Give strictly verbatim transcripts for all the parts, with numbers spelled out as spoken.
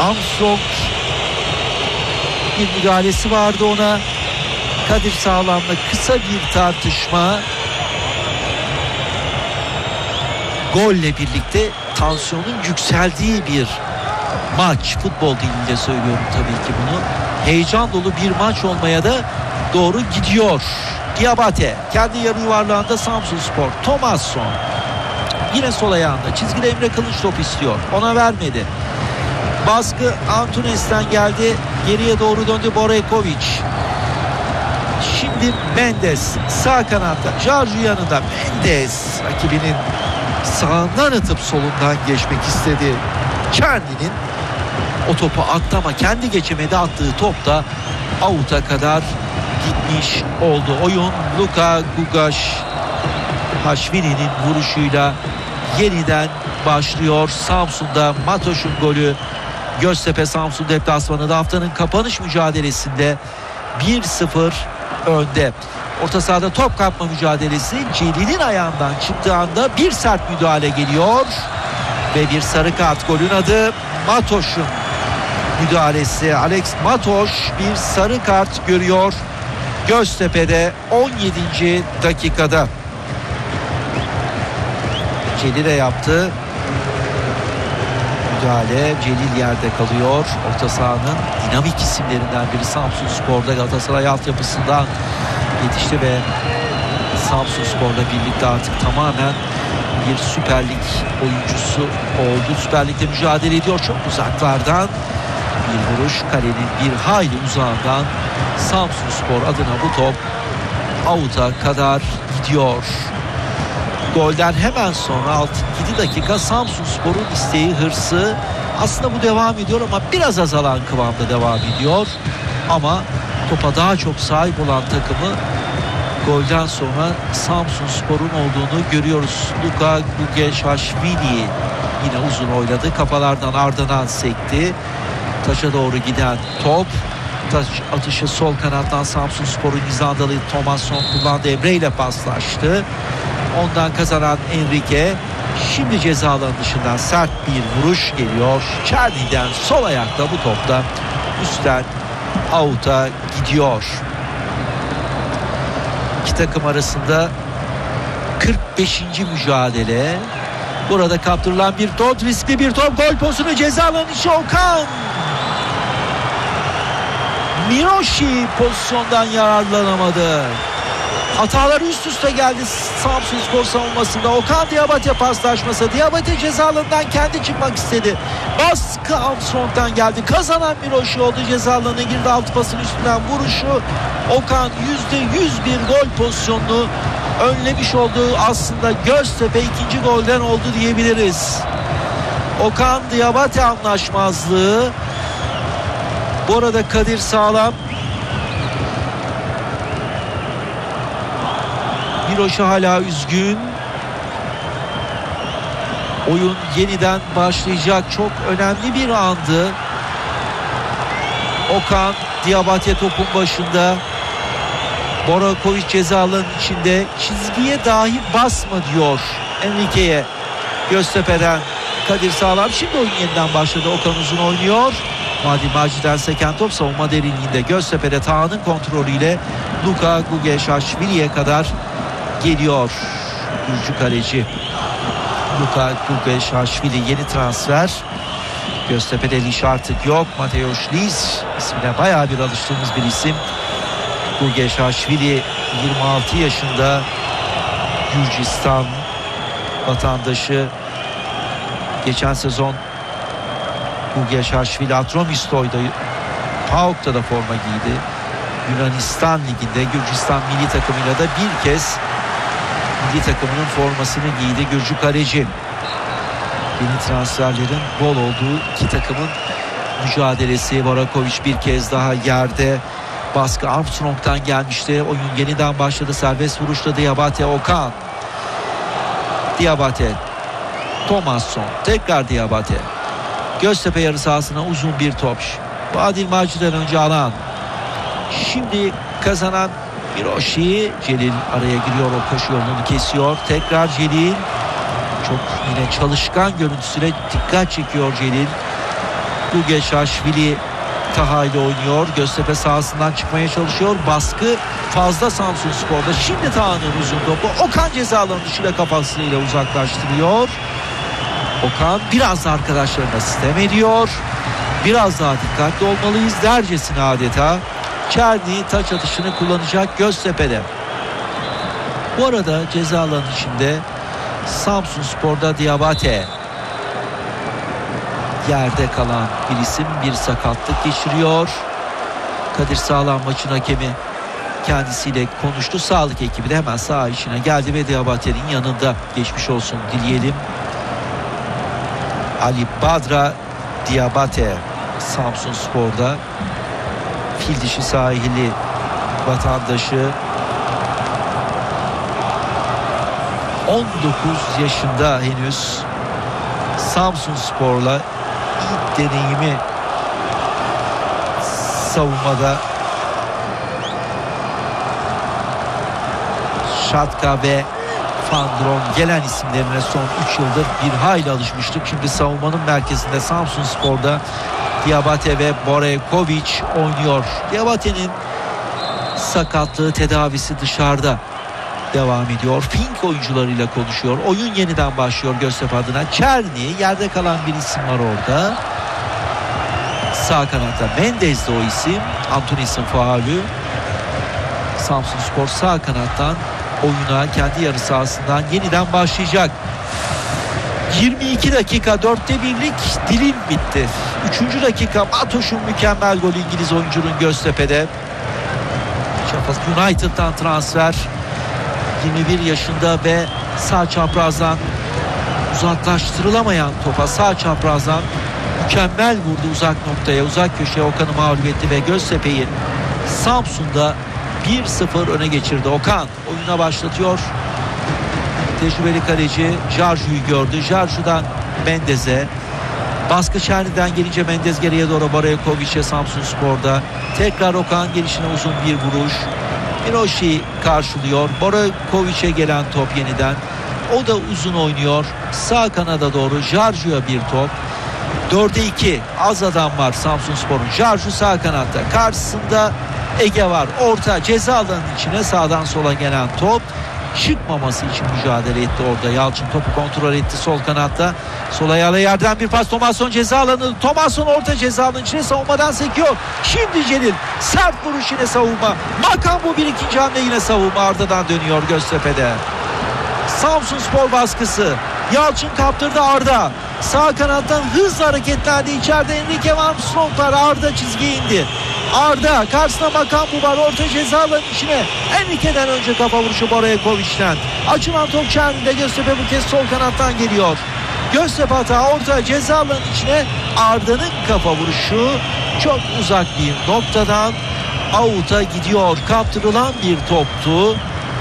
Armstrong bir müdahalesi vardı ona. Kadir Sağlam'la kısa bir tartışma. Golle birlikte tansiyonun yükseldiği bir maç. Futbol dilinde söylüyorum tabii ki bunu. Heyecan dolu bir maç olmaya da doğru gidiyor. Diabate kendi yarı yuvarlağında Samsunspor. Thomasson yine sol ayağında. Çizgide Emre Kılıç top istiyor. Ona vermedi. Baskı Antunes'ten geldi. Geriye doğru döndü Borekovic. Şimdi Mendes sağ kanatta. Jarju yanında. Mendes rakibinin sağından atıp solundan geçmek istedi. Çerni'nin o topu attı ama kendi geçemedi, attığı top da out'a kadar gitmiş oldu. Oyun Luka Gugashvili'nin vuruşuyla yeniden başlıyor. Samsun'da Matoş'un golü. Göztepe Samsun deplasmanında haftanın kapanış mücadelesinde bir sıfır önde. Orta sahada top kapma mücadelesi. Celil'in ayağından çıktığı anda bir sert müdahale geliyor ve bir sarı kart. Golün adı Matoş'un müdahalesi. Alex Matoş bir sarı kart görüyor Göztepe'de on yedinci dakikada. Celil'e yaptı müdahale. Celil yerde kalıyor. Orta sahanın dinamik isimlerinden biri Samsunspor'da, Galatasaray altyapısından yetişti ve Samsunspor'la birlikte artık tamamen bir Süper Lig oyuncusu oldu. Süper Lig'de mücadele ediyor. Çok uzaklardan bir vuruş, kalenin bir hayli uzağından Samsunspor adına bu top out'a kadar gidiyor. Golden hemen sonra altı yedi dakika Samsunspor'un isteği, hırsı aslında bu devam ediyor ama biraz azalan kıvamda devam ediyor. Ama topa daha çok sahip olan takımı golden sonra Samsunspor'un olduğunu görüyoruz. Luka Gugashvili yine uzun oynadı. Kafalardan ardından sekti. Taşa doğru giden top. Taş atışı sol kanattan Samsunspor'un Nizandalı Thomasson kullandı. Emre ile paslaştı. Ondan kazanan Enrique. Şimdi ceza alanı dışından sert bir vuruş geliyor. Çerni'den sol ayakta bu topta üstten out'a gidiyor. İki takım arasında kırk beşinci mücadele. Burada kaptırılan bir top, riskli bir top, gol pozisyonu, ceza alanı içi Okan. Miroshi pozisyondan yararlanamadı. Hatalar üst üste geldi Samsunspor savunmasında. Okan Diabate paslaşması. Diabate ceza alanından kendi çıkmak istedi. Baskı Armstrong'dan geldi. Kazanan Miroshi oldu. Ceza alanına girdi. Altı pasın üstünden vuruşu. Okan yüzde yüz bir gol pozisyonunu önlemiş olduğu aslında Göztepe ikinci golden oldu diyebiliriz. Okan Diabate anlaşmazlığı. Bu arada Kadir Sağlam Miroshi hala üzgün. Oyun yeniden başlayacak. Çok önemli bir andı. Okan Diabate topun başında. Borakovic ceza alanının içinde. Çizgiye dahi basma diyor Enrique'ye. Göztepe'den Kadir Sağlam. Şimdi oyun yeniden başladı. Okan uzun oynuyor. Madi Maci'den seken top savunma derinliğinde. Göztepe'de Taha'nın kontrolüyle Luka Gugashvili'ye kadar geliyor. Gürcü kaleci Luka Gugashvili yeni transfer. Göztepe'de Liş artık yok. Mateusz Liş ismine bayağı bir alıştığımız bir isim. Gugashvili yirmi altı yaşında, Gürcistan vatandaşı. Geçen sezon Gugashvili Atromistoy'da, PAOK'ta da forma giydi. Yunanistan Ligi'nde Gürcistan milli takımıyla da bir kez milli takımının formasını giydi Gürcü kaleci. Yeni transferlerin bol olduğu iki takımın mücadelesi. Borakovic bir kez daha yerde. Baskı Armstrong'dan gelmişti. Oyun yeniden başladı. Serbest vuruşta Diabate, Okan. Diabate. Thomasson. Tekrar Diabate. Göztepe yarı sahasına uzun bir top. Adil Maci'den önce alan. Şimdi kazanan Miroshi. Celil araya giriyor. O koşu yolunu kesiyor. Tekrar Celil. Çok yine çalışkan görüntüsüne dikkat çekiyor Celil. Gugeşaşvili Taha ile oynuyor. Göztepe sahasından çıkmaya çalışıyor. Baskı fazla Samsunspor'da. Şimdi Taha'nın uzun topu. Okan ceza alanı dışıyla kafasıyla uzaklaştırıyor. Okan biraz da arkadaşlarına sistem ediyor. Biraz daha dikkatli olmalıyız dercesine adeta. Çerni taç atışını kullanacak Göztepe'de. Bu arada ceza alanı içinde Samsunspor'da Diabate yerde kalan bir isim bir sakatlık geçiriyor. Kadir Sağlam maçın hakemi kendisiyle konuştu. Sağlık ekibi de hemen saha içine geldi ve Diabate'nin yanında, geçmiş olsun dileyelim. Ali Badra Diabate Samsunspor'da fil dişi sahili vatandaşı, on dokuz yaşında henüz, Samsunspor'la ilk deneyimi savunmada. Şatka ve Fandron gelen isimlerine son üç yıldır bir hayli alışmıştık. Şimdi savunmanın merkezinde Samsunspor'da Diabate ve Borevkovic oynuyor. Diabate'nin sakatlığı, tedavisi dışarıda devam ediyor. Fink oyuncularıyla konuşuyor. Oyun yeniden başlıyor Göztepe adına. Çerni, yerde kalan bir isim var orada. Sağ kanatta Mendez'de o isim. Antunis'in faulü. Samsunspor sağ kanattan oyuna kendi yarı sahasından yeniden başlayacak. yirmi iki dakika dörtte birlik dilim bitti. üçüncü dakika Matoş'un mükemmel golü İngiliz oyuncunun Göztepe'de. Sheffield United'dan transfer. yirmi bir yaşında ve sağ çaprazdan uzaklaştırılamayan topa sağ çaprazdan mükemmel vurdu uzak noktaya, uzak köşeye. Okan'ı mağlup etti ve Göztepe'yi Samsun'da bir sıfır öne geçirdi. Okan oyuna başlatıyor. Tecrübeli kaleci Jarju'yu gördü. Jarju'dan Mendez'e. Baskı Çerni'den gelince Mendez geriye doğru Borevkovic'e Samsunspor'da. Tekrar Okan gelişine uzun bir vuruş. Miroşi karşılıyor. Borevkovic'e gelen top yeniden. O da uzun oynuyor. Sağ kanada doğru Jarju'ya bir top. dörde iki az adam var Samsunspor'un. Jarju sağ kanatta. Karşısında Ege var. Orta ceza alanının içine sağdan sola gelen top. Çıkmaması için mücadele etti orada. Yalçın topu kontrol etti sol kanatta. Sol ayağıyla yerden bir pas. Tomasson ceza alanı. Tomasson orta ceza alanının içine savunmadan sekiyor. Şimdi Celil sert vuruş, yine savunma. Makambu bir ikinci hamle, yine savunma. Arda'dan dönüyor Göztepe'de. Samsunspor baskısı. Yalçın kaptırdı, Arda. Sağ kanattan hızla hareketlendi. İçeride Enrique Van Stromp var. Arda çizgiye indi. Arda karşısına Makambu var. Orta ceza alanının içine. Enrique'den önce kafa vuruşu Borevkovic'ten. Açılan top Çerni'de. Göztepe bu kez sol kanattan geliyor. Göztepe hata, orta ceza alanının içine. Arda'nın kafa vuruşu çok uzak bir noktadan out'a gidiyor. Kaptırılan bir toptu.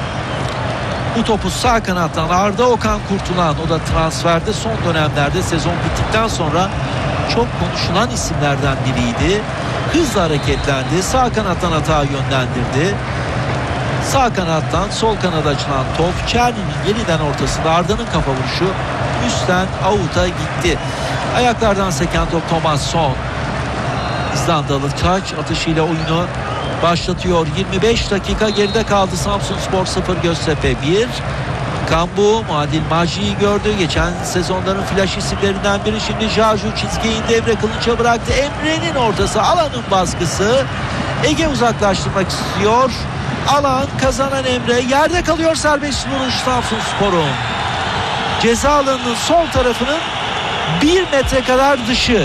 Bu topu sağ kanattan Arda Okan Kurtulan, o da transferde son dönemlerde sezon bittikten sonra çok konuşulan isimlerden biriydi. Hızla hareketlendi. Sağ kanattan hata yönlendirdi. Sağ kanattan sol kanada açılan top Çerni'nin yeniden ortasında. Arda'nın kafa vuruşu üstten out'a gitti. Ayaklardan seken top Tomasson. İzlandalı taç atışıyla oyunu başlatıyor. yirmi beş dakika geride kaldı. Samsunspor sıfır Göztepe bir. Kambu Muadil Maci'yi gördü. Geçen sezonların flash isimlerinden biri. Şimdi Jarju çizgiyi indi. Emre Kılınç'a bıraktı. Emre'nin ortası, alanın baskısı. Ege uzaklaştırmak istiyor. Alan kazanan Emre. Yerde kalıyor, serbest vuruş Samsunspor'un. Ceza alanının sol tarafının bir metre kadar dışı.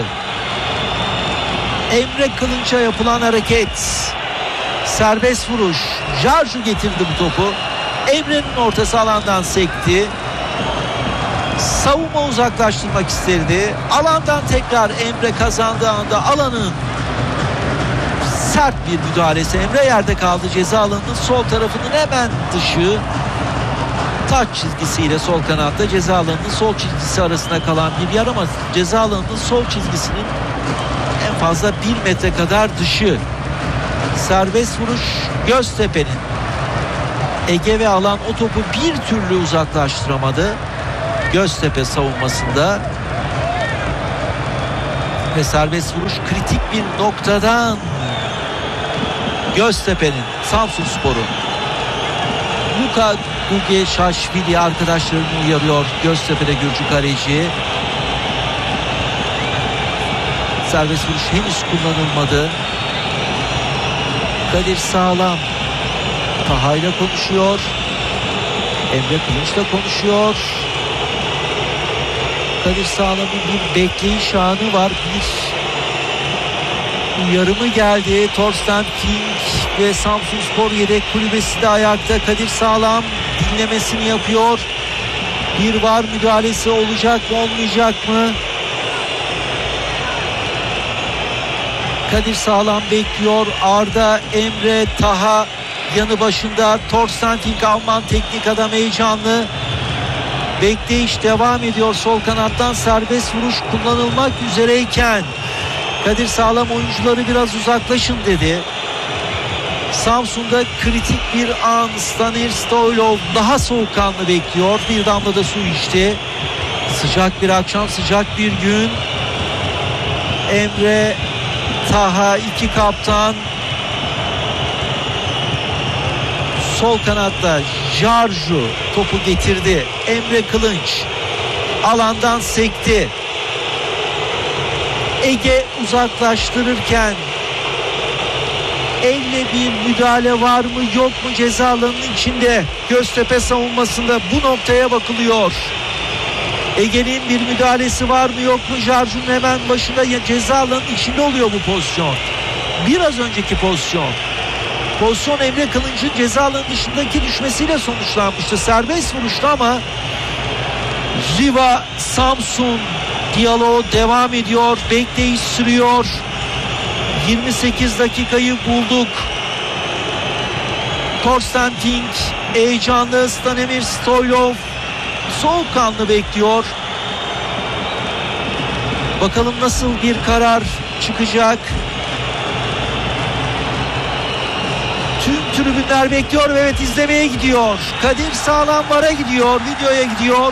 Emre Kılınç'a yapılan hareket. Serbest vuruş. Jarju getirdi bu topu. Emre'nin ortası alandan sekti. Savunma uzaklaştırmak istedi. Alandan tekrar Emre kazandığı anda alanın sert bir müdahalesi. Emre yerde kaldı. Ceza alanının sol tarafının hemen dışı. Taç çizgisiyle sol kanatta, ceza alanının sol çizgisi arasında kalan bir yer ama ceza alanının sol çizgisinin en fazla bir metre kadar dışı. Serbest vuruş Göztepe'nin. Ege ve alan o topu bir türlü uzaklaştıramadı. Göztepe savunmasında ve serbest vuruş kritik bir noktadan Göztepe'nin, Samsunspor'un. Luka Gugeşaşvili arkadaşlarını uyarıyor Göztepe'de Gürcü kaleci. Serbest vuruş henüz kullanılmadı. Kadir Sağlam Taha'yla konuşuyor. Emre Kılınç'la konuşuyor. Kadir Sağlam'ın bir bekleyiş anı var. Bir uyarımı geldi. Torsten Fink ve Samsunspor yedek kulübesi de ayakta. Kadir Sağlam dinlemesini yapıyor. Bir var müdahalesi olacak mı olmayacak mı? Kadir Sağlam bekliyor. Arda, Emre, Taha yanı başında. Torsten Fink Alman teknik adam heyecanlı. Bekleyiş devam ediyor. Sol kanattan serbest vuruş kullanılmak üzereyken Kadir Sağlam oyuncuları biraz uzaklaşın dedi. Samsun'da kritik bir an. Stanir Stoylov daha soğukkanlı bekliyor. Bir damla da su içti. Sıcak bir akşam, sıcak bir gün. Emre, Taha, iki kaptan. Sol kanatta Jarju topu getirdi. Emre Kılınç alandan sekti. Ege uzaklaştırırken elle bir müdahale var mı yok mu ceza alanının içinde? Göztepe savunmasında bu noktaya bakılıyor. Ege'nin bir müdahalesi var mı yok mu? Jarju'nun hemen başında ceza alanının içinde oluyor bu pozisyon. Biraz önceki pozisyon. Pozisyon Emre Kılınç'ın ceza alanı dışındaki düşmesiyle sonuçlanmıştı. Serbest vuruştu ama Riva Samsun diyaloğu devam ediyor. Bekleyiş sürüyor. yirmi sekiz dakikayı bulduk. Torsten Fink heyecanlı. Stanimir Stoylov soğukkanlı bekliyor. Bakalım nasıl bir karar çıkacak. Tüm tribünler bekliyor. Evet, izlemeye gidiyor. Kadir Sağlam VAR'a gidiyor. Videoya gidiyor.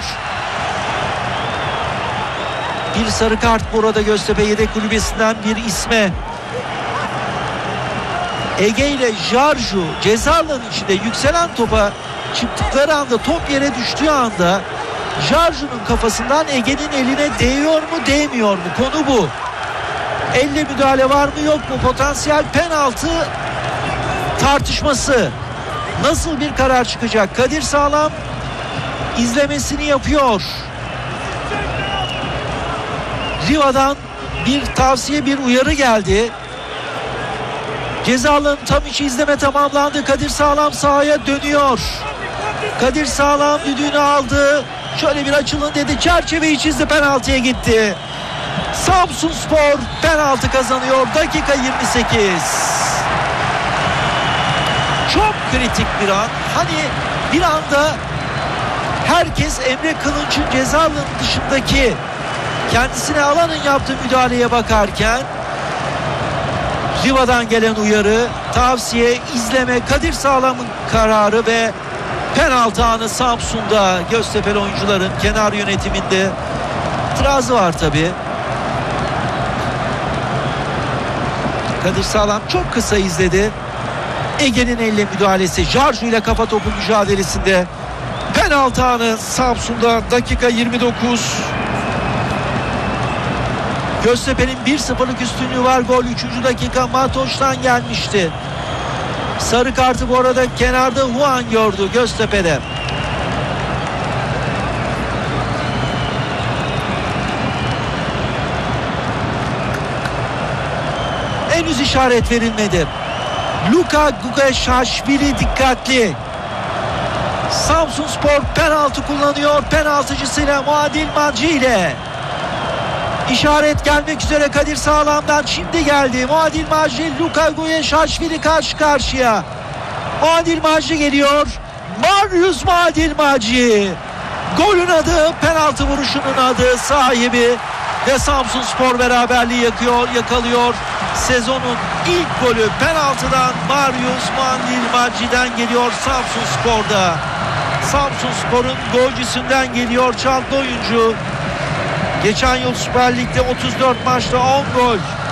Bir sarı kart burada Göztepe yedek kulübesinden bir isme. Ege ile Jarju ceza alanının içinde yükselen topa çıktıkları anda, top yere düştüğü anda Jarju'nun kafasından Ege'nin eline değiyor mu değmiyor mu? Konu bu. Elle müdahale var mı yok mu? Potansiyel penaltı tartışması. Nasıl bir karar çıkacak? Kadir Sağlam izlemesini yapıyor. Riva'dan bir tavsiye, bir uyarı geldi. Ceza alanının tam içi izleme tamamlandı. Kadir Sağlam sahaya dönüyor. Kadir Sağlam düdüğünü aldı. Şöyle bir açılın dedi. Çerçeveyi çizdi, penaltıya gitti. Samsunspor penaltı kazanıyor. Dakika yirmi sekiz. Çok kritik bir an. Hani bir anda herkes Emre Kılınç'ın ceza alanının dışındaki kendisine alanın yaptığı müdahaleye bakarken Riva'dan gelen uyarı, tavsiye, izleme, Kadir Sağlam'ın kararı ve penaltı anı Samsun'da. Göztepe'li oyuncuların kenar yönetiminde itirazı var tabii. Kadir Sağlam çok kısa izledi. Ege'nin elle müdahalesi, Jarju ile kafa topu mücadelesinde penaltı anı Samsun'da. Dakika yirmi dokuz. Göztepe'nin bir sıfırlık üstünlüğü var. Gol üçüncü dakika Matoş'tan gelmişti. Sarı kartı bu arada kenarda Huan gördü Göztepe'de. Henüz işaret verilmedi. Luka Gugeşaşvili dikkatli. Samsunspor penaltı kullanıyor. Penaltıcısıyla Muadil Maci ile. İşaret gelmek üzere Kadir Sağlam'dan, şimdi geldi. Muadil Maci, Luka Gugeşaşvili karşı karşıya. Muadil Maci geliyor. Marius Muadil Maci. Golün adı, penaltı vuruşunun adı, sahibi ve Samsunspor beraberliği yakıyor, yakalıyor. Sezonun ilk golü penaltıdan Marius Muadil Maci'den geliyor Samsunspor'da. Samsunspor'un golcüsünden geliyor, çaldı oyuncu. Geçen yıl Süper Lig'de otuz dört maçta on gol.